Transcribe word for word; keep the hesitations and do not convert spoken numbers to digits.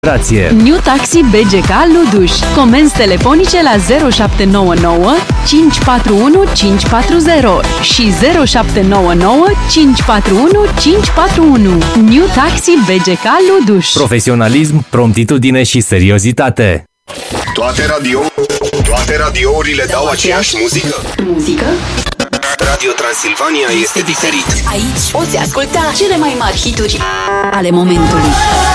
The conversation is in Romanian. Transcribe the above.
New Taxi B G K Luduș. Comenzi telefonice la zero șapte nouă nouă cinci patru unu cinci patru zero și zero șapte nouă nouă cinci patru unu cinci patru unu. New Taxi B G K Luduș. Profesionalism, promptitudine și seriozitate. Toate radio, toate radiourile dau aceeași muzică? Muzică? Radio Transilvania este diferit. Aici poți asculta cele mai mari hituri ale momentului.